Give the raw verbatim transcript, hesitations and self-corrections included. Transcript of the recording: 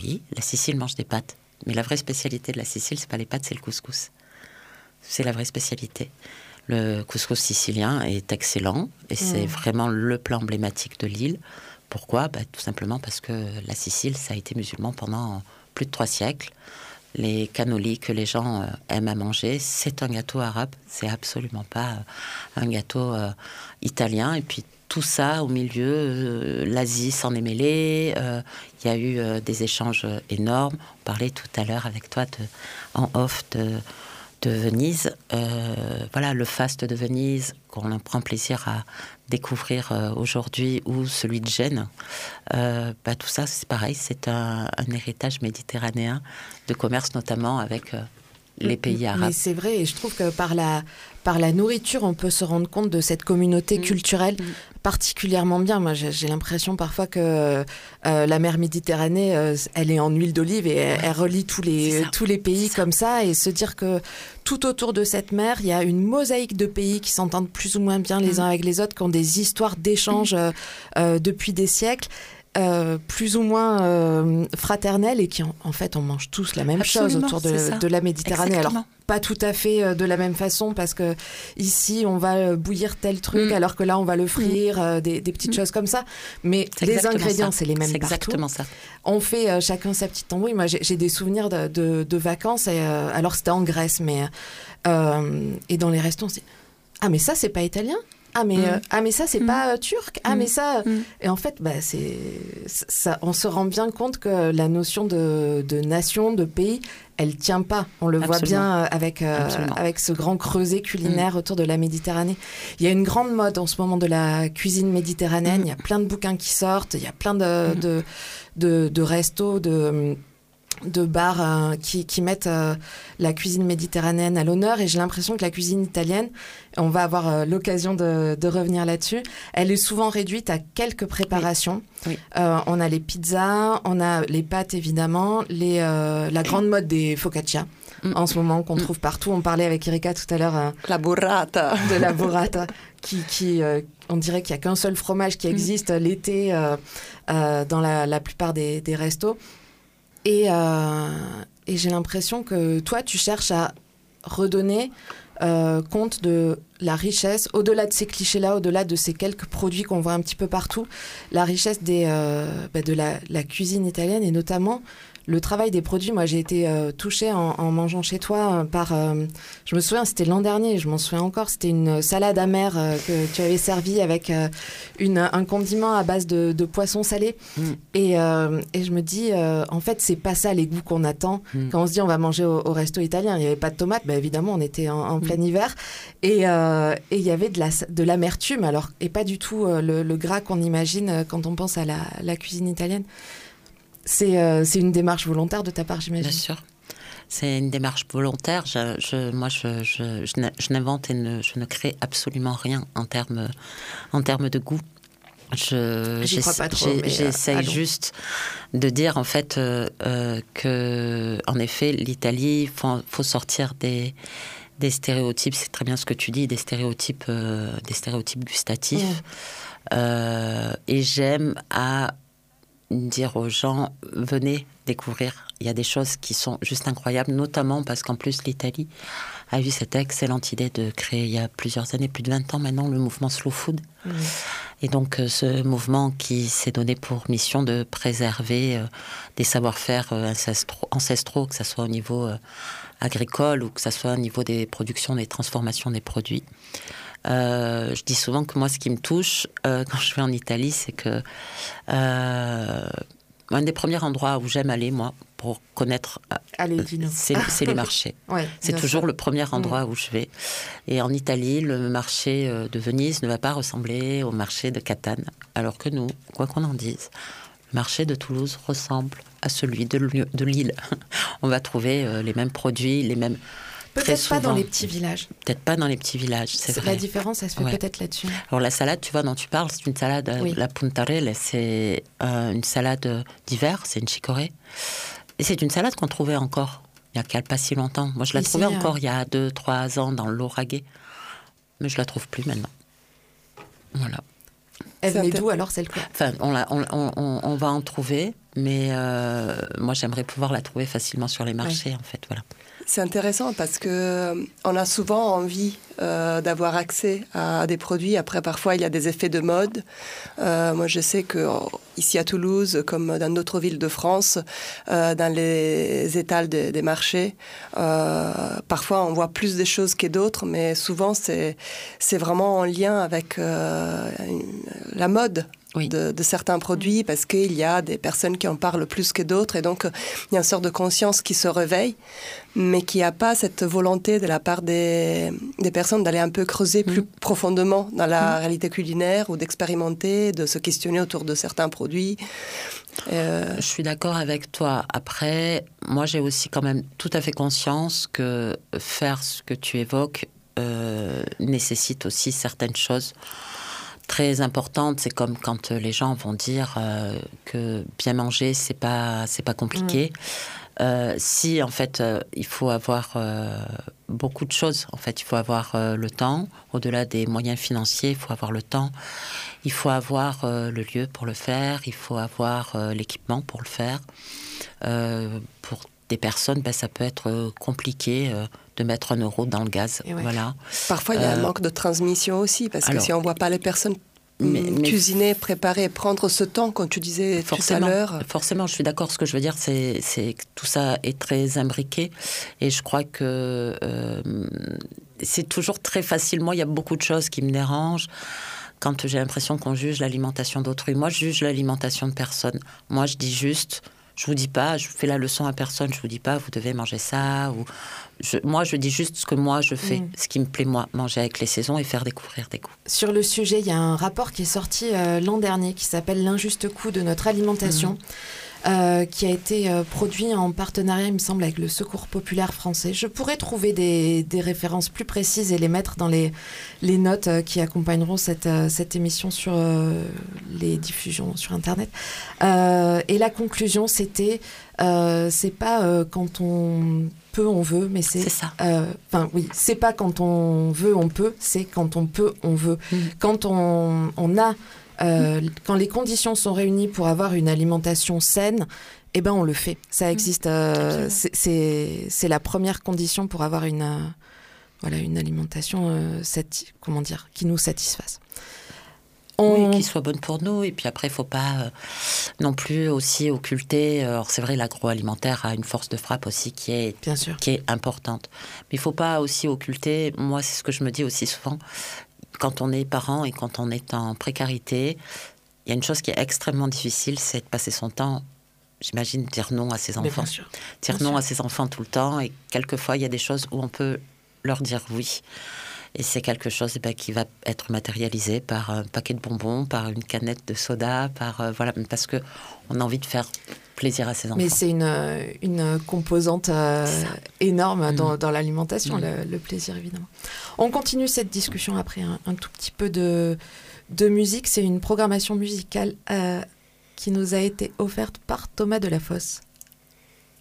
Oui, la Sicile mange des pâtes. Mais la vraie spécialité de la Sicile, c'est pas les pâtes, c'est le couscous. C'est la vraie spécialité. Le couscous sicilien est excellent et c'est mmh. vraiment le plat emblématique de l'île. Pourquoi ? Bah, tout simplement parce que la Sicile, ça a été musulman pendant plus de trois siècles. Les cannolis que les gens euh, aiment à manger, c'est un gâteau arabe. C'est absolument pas euh, un gâteau euh, italien. Et puis tout ça au milieu, euh, l'Asie s'en est mêlée. Il euh, y a eu euh, des échanges énormes. On parlait tout à l'heure avec toi de, en off de... de Venise, euh, voilà, le faste de Venise qu'on prend plaisir à découvrir euh, aujourd'hui, ou celui de Gênes, euh, bah, tout ça c'est pareil, c'est un, un héritage méditerranéen de commerce notamment avec euh, les pays arabes. Mais c'est vrai, et je trouve que par la, par la nourriture, on peut se rendre compte de cette communauté mmh. culturelle mmh. particulièrement bien. Moi, j'ai, j'ai l'impression parfois que euh, la mer Méditerranée, euh, elle est en huile d'olive et elle, elle relie tous les, tous les pays comme ça. Et se dire que tout autour de cette mer, il y a une mosaïque de pays qui s'entendent plus ou moins bien les mmh. uns avec les autres, qui ont des histoires d'échanges mmh. euh, depuis des siècles. Euh, plus ou moins euh, fraternelle et qui en, en fait on mange tous la même Absolument, chose autour de, de la Méditerranée. Exactement. Alors pas tout à fait euh, de la même façon parce que ici on va bouillir tel truc mmh. alors que là on va le frire, mmh. euh, des, des petites mmh. choses comme ça, mais c'est les ingrédients ça. C'est les mêmes c'est partout. Exactement ça. On fait euh, chacun sa petite tambouille. Moi j'ai, j'ai des souvenirs de, de, de vacances et, euh, alors c'était en Grèce mais euh, et dans les restos on se dit ah mais ça c'est pas italien. Ah mais, mmh. euh, ah mais ça c'est mmh. pas euh, turc. Ah mmh. mais ça mmh. et en fait bah c'est ça, on se rend bien compte que la notion de, de nation, de pays, elle tient pas. On le Absolument. Voit bien avec euh, avec ce grand creuset culinaire mmh. autour de la Méditerranée. Il y a une grande mode en ce moment de la cuisine méditerranéenne. Mmh. Il y a plein de bouquins qui sortent. Il y a plein de mmh. de, de, de restos de de bars euh, qui, qui mettent euh, la cuisine méditerranéenne à l'honneur et j'ai l'impression que la cuisine italienne, on va avoir euh, l'occasion de, de revenir là-dessus, elle est souvent réduite à quelques préparations. Oui. Oui. Euh, on a les pizzas, on a les pâtes évidemment, les, euh, la grande mode des focaccia mm. en ce moment qu'on mm. trouve partout. On parlait avec Erika tout à l'heure euh, la burrata. de la burrata qui, qui euh, on dirait qu'il n'y a qu'un seul fromage qui existe mm. l'été euh, euh, dans la, la plupart des, des restos. Et, euh, et j'ai l'impression que toi, tu cherches à redonner euh, compte de la richesse, au-delà de ces clichés-là, au-delà de ces quelques produits qu'on voit un petit peu partout, la richesse des, euh, bah de la, la cuisine italienne et notamment le travail des produits. Moi, j'ai été euh, touchée en, en mangeant chez toi euh, par... Euh, je me souviens, c'était l'an dernier, je m'en souviens encore, c'était une salade amère euh, que tu avais servie avec euh, une, un condiment à base de, de poisson salé. Mm. Et, euh, et je me dis, euh, en fait, c'est pas ça les goûts qu'on attend. Mm. Quand on se dit on va manger au, au resto italien, il n'y avait pas de tomates, bah, évidemment, on était en, en mm. plein hiver. Et euh, et il y avait de, la, de l'amertume, alors, et pas du tout euh, le, le gras qu'on imagine quand on pense à la, la cuisine italienne. C'est, euh, c'est une démarche volontaire de ta part, j'imagine. Bien sûr. C'est une démarche volontaire. Je, je, moi, je, je, je, je n'invente et ne, je ne crée absolument rien en termes, en termes de goût. Je, J'y crois pas trop, mais j'essaye euh, juste de dire, en fait, euh, euh, que, en effet, l'Italie, il faut, faut sortir des... des stéréotypes, c'est très bien ce que tu dis, des stéréotypes, euh, des stéréotypes gustatifs. Mmh. Euh, et j'aime à dire aux gens, venez découvrir. Il y a des choses qui sont juste incroyables, notamment parce qu'en plus l'Italie a eu cette excellente idée de créer il y a plusieurs années, plus de vingt ans maintenant, le mouvement Slow Food. Mmh. Et donc euh, ce mouvement qui s'est donné pour mission de préserver euh, des savoir-faire euh, ancestraux, ancestraux, que ce soit au niveau euh, agricole ou que ce soit au niveau des productions, des transformations des produits. Euh, je dis souvent que moi, ce qui me touche euh, quand je vais en Italie, c'est que euh, un des premiers endroits où j'aime aller, moi, pour connaître, Allez, c'est, c'est les marchés. Ouais, c'est toujours sûr. Le premier endroit mmh. où je vais. Et en Italie, le marché de Venise ne va pas ressembler au marché de Catane, alors que nous, quoi qu'on en dise, le marché de Toulouse ressemble à celui de, de Lille. On va trouver euh, les mêmes produits, les mêmes... Peut-être souvent, pas dans les petits villages. Peut-être pas dans les petits villages, c'est, c'est vrai. La différence, elle se fait ouais. peut-être là-dessus. Alors la salade, tu vois, dont tu parles, c'est une salade, oui. la puntarelle, c'est euh, une salade d'hiver, c'est une chicorée. Et c'est une salade qu'on trouvait encore il n'y a pas si longtemps. Moi, je la Ici, trouvais euh... encore il y a deux, trois ans dans l'Auragais. Mais je la trouve plus maintenant. Voilà. Elle venait d'où alors, celle-là? Enfin, on, la, on, on, on va en trouver, mais euh, moi j'aimerais pouvoir la trouver facilement sur les marchés, ouais. en fait, voilà. C'est intéressant parce qu'on a souvent envie euh, d'avoir accès à des produits. Après, parfois, il y a des effets de mode. Euh, moi, je sais qu'ici à Toulouse, comme dans d'autres villes de France, euh, dans les étals de, des marchés, euh, parfois, on voit plus des choses que d'autres, mais souvent, c'est, c'est vraiment en lien avec euh, la mode. Oui. De, de certains produits, parce qu'il y a des personnes qui en parlent plus que d'autres, et donc il y a une sorte de conscience qui se réveille, mais qui n'a pas cette volonté de la part des, des personnes d'aller un peu creuser mmh. plus profondément dans la mmh. réalité culinaire, ou d'expérimenter, de se questionner autour de certains produits. Euh... Je suis d'accord avec toi. Après, moi j'ai aussi quand même tout à fait conscience que faire ce que tu évoques euh, nécessite aussi certaines choses très importante. C'est comme quand les gens vont dire euh, que bien manger, c'est pas, c'est pas compliqué. Mmh. Euh, si, en fait, euh, il faut avoir euh, beaucoup de choses. En fait, il faut avoir euh, le temps. Au-delà des moyens financiers, il faut avoir le temps. Il faut avoir euh, le lieu pour le faire. Il faut avoir euh, l'équipement pour le faire. Euh, pour des personnes, ben, ça peut être compliqué euh, de mettre un euro dans le gaz. Ouais. Voilà. Parfois, il y a euh, un manque de transmission aussi, parce alors, que si on ne voit pas les personnes mais, mais, cuisiner, préparer, prendre ce temps, comme tu disais tout à l'heure. Forcément, je suis d'accord. Ce que je veux dire, c'est, c'est que tout ça est très imbriqué. Et je crois que euh, c'est toujours très facile. Moi, il y a beaucoup de choses qui me dérangent quand j'ai l'impression qu'on juge l'alimentation d'autrui. Moi, je juge l'alimentation de personne. Moi, je dis juste... Je vous dis pas, je fais la leçon à personne, je vous dis pas, vous devez manger ça. Ou je, moi, je dis juste ce que moi, je fais, mmh. ce qui me plaît, moi, manger avec les saisons et faire découvrir des goûts. Sur le sujet, il y a un rapport qui est sorti euh, l'an dernier qui s'appelle « L'injuste coût de notre alimentation mmh. ». Euh, qui a été euh, produit en partenariat, il me semble, avec le Secours populaire français. Je pourrais trouver des, des références plus précises et les mettre dans les, les notes euh, qui accompagneront cette, euh, cette émission sur euh, les diffusions sur Internet. Euh, et la conclusion, c'était, euh, c'est pas euh, quand on peut, on veut, mais c'est... C'est ça. Enfin, euh, oui, c'est pas quand on veut, on peut, c'est quand on peut, on veut. Mmh. Quand on, on a... Euh, quand les conditions sont réunies pour avoir une alimentation saine, eh ben on le fait. Ça existe. Euh, c'est, c'est, c'est la première condition pour avoir une, euh, voilà, une alimentation euh, sati- comment dire, qui nous satisfasse. On... Oui, qui soit bonne pour nous. Et puis après, il ne faut pas euh, non plus aussi occulter. Alors c'est vrai, l'agroalimentaire a une force de frappe aussi qui est, Bien sûr. qui est importante. Mais il ne faut pas aussi occulter. Moi, c'est ce que je me dis aussi souvent. Quand on est parent et quand on est en précarité, il y a une chose qui est extrêmement difficile, c'est de passer son temps, j'imagine, dire non à ses enfants. Bien dire bien non sûr. à ses enfants tout le temps. Et quelquefois, il y a des choses où on peut leur dire oui. Et c'est quelque chose eh ben, qui va être matérialisé par un paquet de bonbons, par une canette de soda, par euh, voilà, parce que on a envie de faire plaisir à ses enfants. Mais c'est une, une composante euh, énorme dans, mmh. dans l'alimentation, mmh. le, le plaisir évidemment. On continue cette discussion après un, un tout petit peu de, de musique. C'est une programmation musicale euh, qui nous a été offerte par Thomas Delafosse.